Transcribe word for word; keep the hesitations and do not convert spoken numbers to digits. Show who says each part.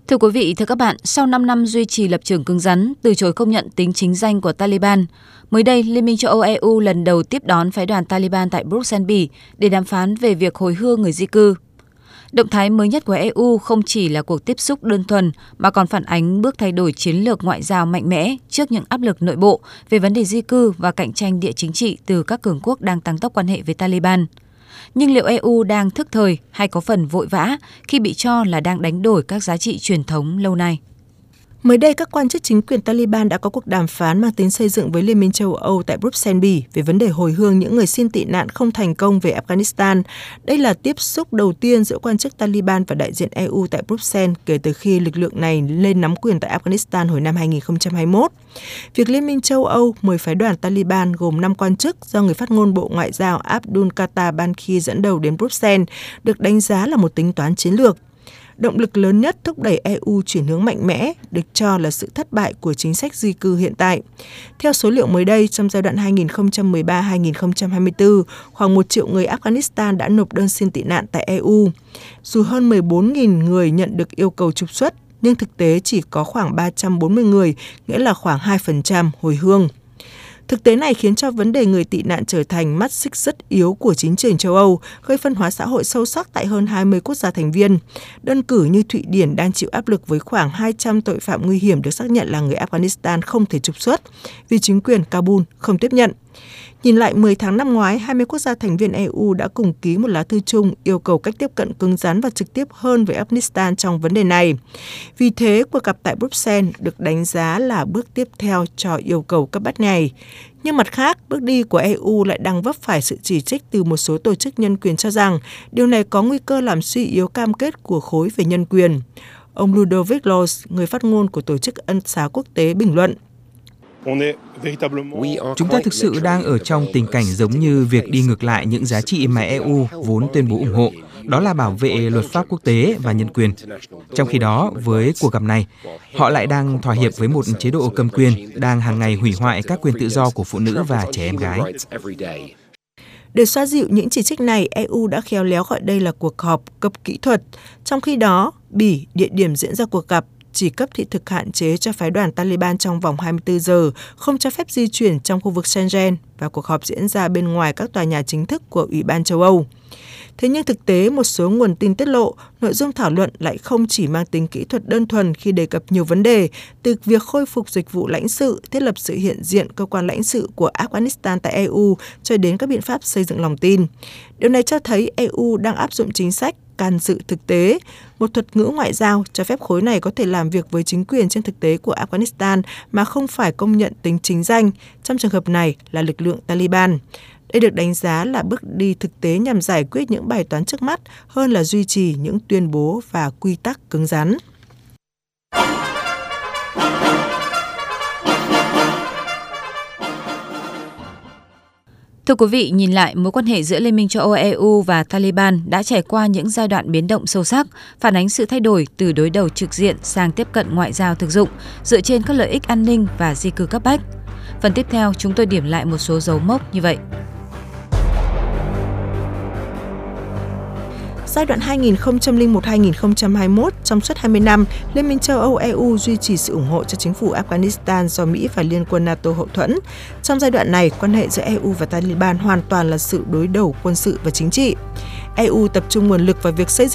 Speaker 1: Thưa quý vị, thưa các bạn, sau năm năm duy trì lập trường cứng rắn, từ chối công nhận tính chính danh của Taliban, mới đây Liên minh châu Âu E U lần đầu tiếp đón phái đoàn Taliban tại Bruxelles, Bỉ để đàm phán về việc hồi hương người di cư. Động thái mới nhất của E U không chỉ là cuộc tiếp xúc đơn thuần mà còn phản ánh bước thay đổi chiến lược ngoại giao mạnh mẽ trước những áp lực nội bộ về vấn đề di cư và cạnh tranh địa chính trị từ các cường quốc đang tăng tốc quan hệ với Taliban. Nhưng liệu E U đang thức thời hay có phần vội vã khi bị cho là đang đánh đổi các giá trị truyền thống lâu nay?
Speaker 2: Mới đây, các quan chức chính quyền Taliban đã có cuộc đàm phán mang tính xây dựng với Liên minh châu Âu tại Bruxelles, Bỉ về vấn đề hồi hương những người xin tị nạn không thành công về Afghanistan. Đây là tiếp xúc đầu tiên giữa quan chức Taliban và đại diện E U tại Bruxelles kể từ khi lực lượng này lên nắm quyền tại Afghanistan hồi năm hai nghìn không trăm hai mươi mốt. Việc Liên minh châu Âu mời phái đoàn Taliban gồm năm quan chức do người phát ngôn Bộ Ngoại giao Abdul Khattab Banki dẫn đầu đến Bruxelles được đánh giá là một tính toán chiến lược. Động lực lớn nhất thúc đẩy E U chuyển hướng mạnh mẽ được cho là sự thất bại của chính sách di cư hiện tại. Theo số liệu mới đây, trong giai đoạn hai nghìn không trăm mười ba đến hai nghìn không trăm hai mươi tư, khoảng một triệu người Afghanistan đã nộp đơn xin tị nạn tại E U. Dù hơn mười bốn nghìn người nhận được yêu cầu trục xuất, nhưng thực tế chỉ có khoảng ba trăm bốn mươi người, nghĩa là khoảng hai phần trăm hồi hương. Thực tế này khiến cho vấn đề người tị nạn trở thành mắt xích rất yếu của chính trường châu Âu, gây phân hóa xã hội sâu sắc tại hơn hai mươi quốc gia thành viên. Đơn cử như Thụy Điển đang chịu áp lực với khoảng hai trăm tội phạm nguy hiểm được xác nhận là người Afghanistan không thể trục xuất vì chính quyền Kabul không tiếp nhận. Nhìn lại mười tháng năm ngoái, hai mươi quốc gia thành viên E U đã cùng ký một lá thư chung yêu cầu cách tiếp cận cứng rắn và trực tiếp hơn với Afghanistan trong vấn đề này. Vì thế, cuộc gặp tại Bruxelles được đánh giá là bước tiếp theo cho yêu cầu cấp bách này. Nhưng mặt khác, bước đi của E U lại đang vấp phải sự chỉ trích từ một số tổ chức nhân quyền cho rằng điều này có nguy cơ làm suy yếu cam kết của khối về nhân quyền. Ông Ludovic Loos, người phát ngôn của Tổ chức Ân xá Quốc tế, bình luận.
Speaker 3: Chúng ta thực sự đang ở trong tình cảnh giống như việc đi ngược lại những giá trị mà E U vốn tuyên bố ủng hộ, đó là bảo vệ luật pháp quốc tế và nhân quyền. Trong khi đó, với cuộc gặp này, họ lại đang thỏa hiệp với một chế độ cầm quyền đang hàng ngày hủy hoại các quyền tự do của phụ nữ và trẻ em gái.
Speaker 2: Để xoa dịu những chỉ trích này, E U đã khéo léo gọi đây là cuộc họp cấp kỹ thuật. Trong khi đó, Bỉ, địa điểm diễn ra cuộc gặp, chỉ cấp thị thực hạn chế cho phái đoàn Taliban trong vòng hai mươi tư giờ, không cho phép di chuyển trong khu vực Schengen và cuộc họp diễn ra bên ngoài các tòa nhà chính thức của Ủy ban châu Âu. Thế nhưng thực tế, một số nguồn tin tiết lộ, nội dung thảo luận lại không chỉ mang tính kỹ thuật đơn thuần khi đề cập nhiều vấn đề, từ việc khôi phục dịch vụ lãnh sự, thiết lập sự hiện diện cơ quan lãnh sự của Afghanistan tại E U, cho đến các biện pháp xây dựng lòng tin. Điều này cho thấy E U đang áp dụng chính sách can dự thực tế, một thuật ngữ ngoại giao cho phép khối này có thể làm việc với chính quyền trên thực tế của Afghanistan mà không phải công nhận tính chính danh, trong trường hợp này là lực lượng Taliban. Đây được đánh giá là bước đi thực tế nhằm giải quyết những bài toán trước mắt hơn là duy trì những tuyên bố và quy tắc cứng rắn.
Speaker 1: Thưa quý vị, nhìn lại mối quan hệ giữa Liên minh châu Âu E U và Taliban đã trải qua những giai đoạn biến động sâu sắc, phản ánh sự thay đổi từ đối đầu trực diện sang tiếp cận ngoại giao thực dụng, dựa trên các lợi ích an ninh và di cư cấp bách. Phần tiếp theo, chúng tôi điểm lại một số dấu mốc như vậy.
Speaker 2: Giai đoạn hai nghìn không trăm lẻ một đến hai nghìn không trăm hai mươi mốt, trong suốt hai mươi năm, Liên minh châu Âu E U duy trì sự ủng hộ cho chính phủ Afghanistan do Mỹ và Liên quân NATO hậu thuẫn. Trong giai đoạn này, quan hệ giữa E U và Taliban hoàn toàn là sự đối đầu quân sự và chính trị. E U tập trung nguồn lực vào việc xây dựng